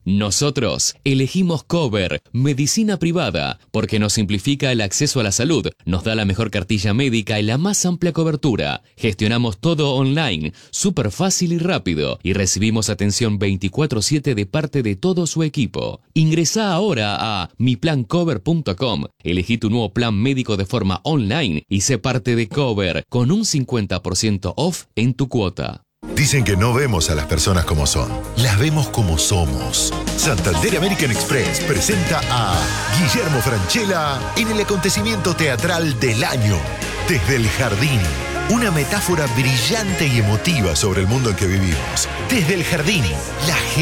Nosotros elegimos Cover, medicina privada, porque nos simplifica el acceso a la salud, nos da la mejor cartilla médica y la más amplia cobertura. Gestionamos todo online, súper fácil y rápido, y recibimos atención 24/7 de parte de todo su equipo. Ingresá ahora a miplancover.com, elegí tu nuevo plan médico de forma online y sé parte de Cover con un 50% off en tu cuota. Dicen que no vemos a las personas como son, las vemos como somos. Santander American Express presenta a Guillermo Francella en el acontecimiento teatral del año, Desde el Jardín. Una metáfora brillante y emotiva sobre el mundo en que vivimos. Desde el Jardín, la